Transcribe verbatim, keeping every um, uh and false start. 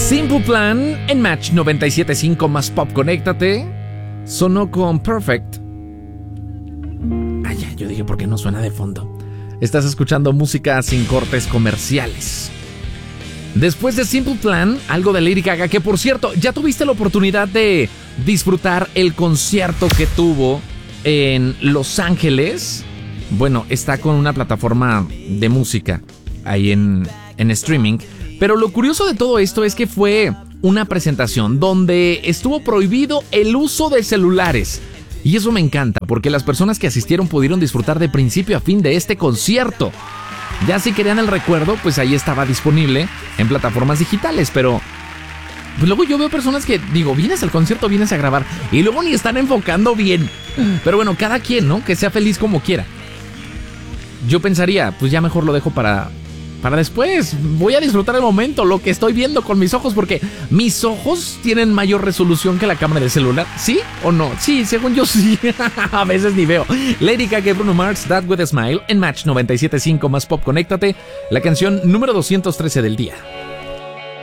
Simple Plan en Match noventa y siete punto cinco más Pop. Conéctate. Sonó con Perfect. Ay, ya, yo dije, ¿por qué no suena de fondo? Estás escuchando música sin cortes comerciales. Después de Simple Plan, algo de Lady Gaga, que por cierto, ¿ya tuviste la oportunidad de disfrutar el concierto que tuvo en Los Ángeles? Bueno, está con una plataforma de música ahí en, en streaming. Pero lo curioso de todo esto es que fue una presentación donde estuvo prohibido el uso de celulares. Y eso me encanta, porque las personas que asistieron pudieron disfrutar de principio a fin de este concierto. Ya si querían el recuerdo, pues ahí estaba disponible en plataformas digitales, pero pues luego yo veo personas que, digo, vienes al concierto, vienes a grabar, y luego ni están enfocando bien. Pero bueno, cada quien, ¿no? Que sea feliz como quiera. Yo pensaría, pues ya mejor lo dejo para... Para después, voy a disfrutar el momento, lo que estoy viendo con mis ojos, porque mis ojos tienen mayor resolución que la cámara del celular. ¿Sí o no? Sí, según yo sí. A veces ni veo. Lady Gaga y Bruno Mars, That With A Smile, en Match noventa y siete punto cinco más Pop. Conéctate, la canción número doscientos trece del día.